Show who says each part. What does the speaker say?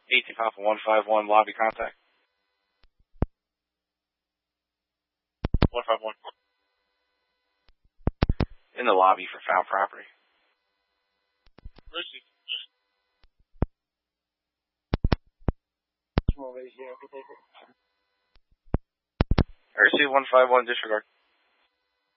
Speaker 1: 18 Papa 151, lobby contact. 151. In the lobby for found property.
Speaker 2: Receive.
Speaker 1: Receive 151, disregard.